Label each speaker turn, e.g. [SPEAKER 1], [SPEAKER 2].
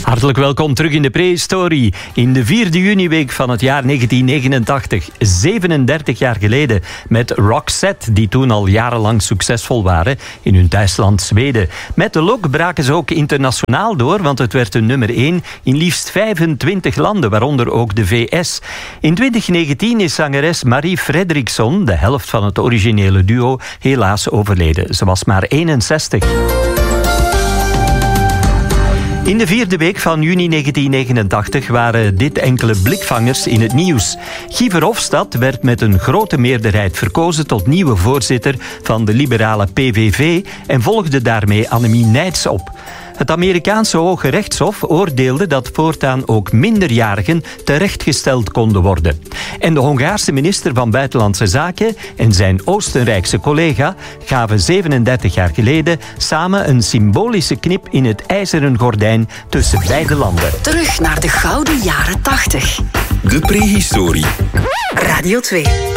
[SPEAKER 1] Hartelijk welkom terug in de prehistorie. In de 4e juniweek van het jaar 1989, 37 jaar geleden, met Roxette, die toen al jarenlang succesvol waren in hun thuisland Zweden. Met de Look braken ze ook internationaal door, want het werd een nummer 1 in liefst 25 landen, waaronder ook de VS. In 2019 is zangeres Marie Fredriksson, de helft van het originele duo, helaas overleden. Ze was maar 61. In de 4e week van juni 1989 waren dit enkele blikvangers in het nieuws. Guy Verhofstadt werd met een grote meerderheid verkozen tot nieuwe voorzitter van de liberale PVV en volgde daarmee Annemie Neyts op. Het Amerikaanse Hoge Rechtshof oordeelde dat voortaan ook minderjarigen terechtgesteld konden worden. En de Hongaarse minister van Buitenlandse Zaken en zijn Oostenrijkse collega gaven 37 jaar geleden samen een symbolische knip in het ijzeren gordijn tussen beide landen.
[SPEAKER 2] Terug naar de gouden jaren 80.
[SPEAKER 3] De prehistorie.
[SPEAKER 2] Radio 2.